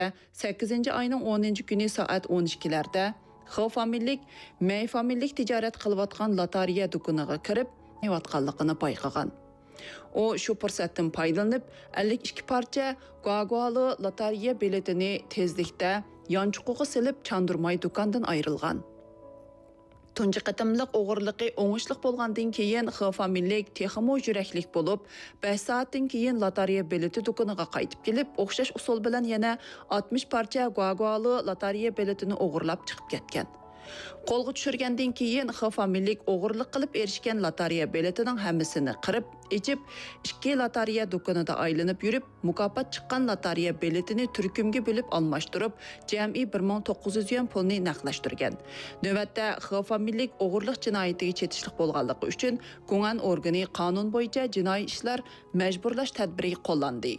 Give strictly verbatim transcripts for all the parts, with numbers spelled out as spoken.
sakkizinchi ayning o'ninchi kuni soat o'n ikkilarda X familiylik, May familiylik tijorat qilayotgan lotereya do'koniga kirib, yotganligini payqagan. O shu fursatdan foydalanib, ellik ikki parcha Guagualı lotereya biletini tezlikda yanchuqiga silib chandurmay do'kondan ayrilgan. Tunji qatimliq o'g'irliqi o'ngishliq bo'lgandan keyin X familiylik texmo yuraklik bo'lib, besh soatdan keyin lotereya bileti do'koniga qaytib kelib, o'xshash usul bilan yana oltmish parcha Guagualı lotereya biletini o'g'irlab chiqib ketgan. Qo'lga tushirgandan keyin X familiylik o'g'irlik qilib erishgan lotereya biletining hammasini qirib, ichib, ikki lotereya do'konida aylanib yurib, mukofot chiqqan lotereya biletini turkumga bo'lib almashtirib, jami bir ming to'qqiz yuz yuan pulni naqdlashtirgan. Navbatda X familiylik o'g'irlik jinoyatiga chetishlik bo'lganligi uchun Guan organi qonun bo'yicha jinoiy ishlar majburlash tadbiri qo'llandi.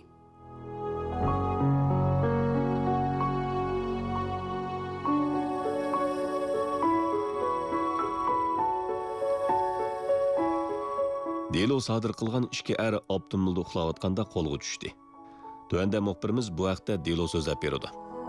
Delo sodir qilgan ikki er optimilda uxlayotganda qo'lga tushdi. Tuanda muxbirimiz bu haqda Delo so'zlab berdi.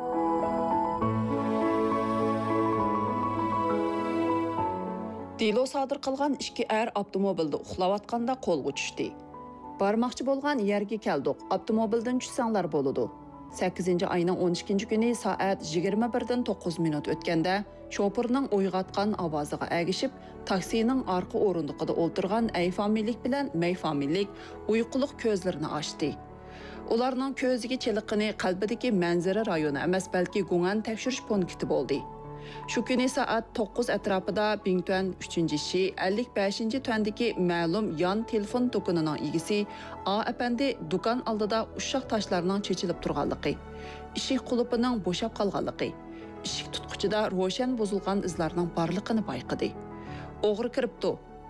Delo sodir qilgan ikki er avtomobilda uxlayotganda qo'lga tushdi. Barmoqchi bo'lgan yerga keldik. Avtomobildan tushsanglar bo'ladi. sakkizinchi ayning o'n ikkinchi kuni soat yigirma birdan to'qqiz minut o'tganda shofirning uyg'otgan ovoziga agishib, taksining orqa o'rindiqida o'tirgan A familiylik bilan May familiylik uyquliq ko'zlarini ochdi. Ularning ko'ziga chiliqini qalbidagi manzara rayoni emas, balki Guan tekshirish punkti bo'ldi. Shu kuni soat to'qqiz atrofida Bingtuan uchinchi shi ellik beshinchi tuandagi ma'lum yon telefon do'konining egisi A apandi do'kon oldida ushaq toshlarning chechilib turganligi, eshik qulupining bo'shab qolganligi, eshik tutqichida ro'shan buzilgan izlarning borligini payqadi. O'g'ri kiribdi.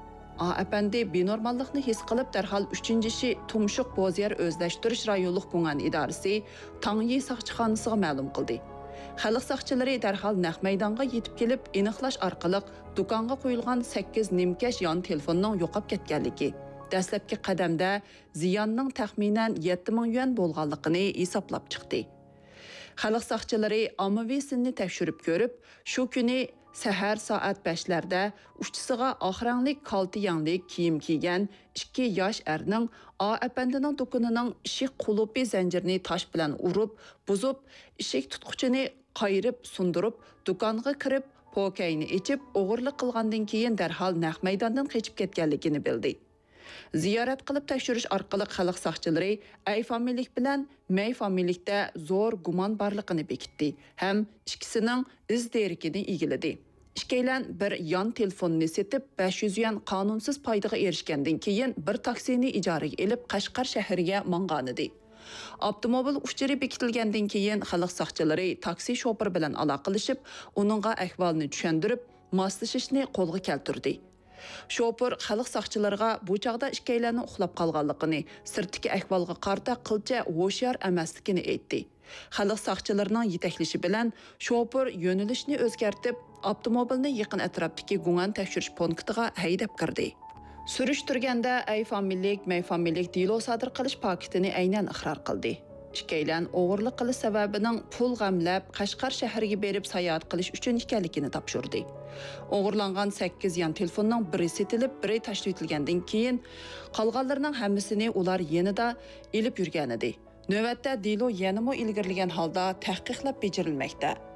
A apandi benormallikni his qilib darhol uchinchi shi tumshuq bo'ziyar o'zlashtirish rayonlik Guan idorasi Tangyi soqchixonasiga ma'lum qildi. Xalq soqchilari darhol naq maydonga yetib kelib, aniqlash orqali do'konga qo'yilgan sakkiz nimkash yon telefonning yo'qolib ketganligi, dastlabki qadamda ziyonning taxminan yetti ming yuan bo'lganligini hisoblab chiqdi. Xalq soqchilari ommaviy sinni tekshirib ko'rib, shu kuni sahar soat beshlarda uchchisiga oq rangli kalti yangli kiyim kiygan ikki yosh erning A apandining do'konining eshik qulupi zanjirini tosh bilan urib, buzib, eshik tutqichini qayirib, sundirib, do'konga kirib, pokayni ichib, o'g'irlik qilgandan keyin darhol naq maydondan qochib ketganligini bildi. Ziyorat qilib tekshirish orqali xalq soqchilari A familiylik bilan May familiylikda zo'r gumon borligini bekitdi, ham ikkisining iz derikini egiladi. Ikkilan bir yon telefonni setib besh yuz yuan qonunsiz foydaga erishgandan keyin bir taksini ijaraga elib Qashqar shahriga mang'an edi. Avtomobil uchiri bekitilgandan keyin xalq soqchilari taksi shofir bilan aloqalashib, uningga ahvolni tushuntirib, moslashishni qo'lga keltirdi. Shofir xalq soqchilariga bu chaqda ikkilanni uxlab qolganligini, sirtdagi ahvolga qarta qilcha ho'shyor emasligini aytdi. Xalq soqchilarining yetaklashi bilan shofir yo'nalishni o'zgartib, avtomobilni yaqin atrofdagi Guan tekshirish punktiga haydab kirdi. Surishtirganda A familiylik, May familiylik delo sodir qilish paketini aynan iqror qildi. Ikkilan o'g'irlik qilish sababining pul g'amlab Qashqar shahriga berib sayohat qilish uchun ekanligini topshirdi. O'g'irlangan sakkiz yon telefonning biri setilib, biri tashlab keyin qolganlarning hammasini ular yanida elib yurgan edi. Navbatda delo yanamo ilgirlagan holda tahqiqlab bejirilmoqda.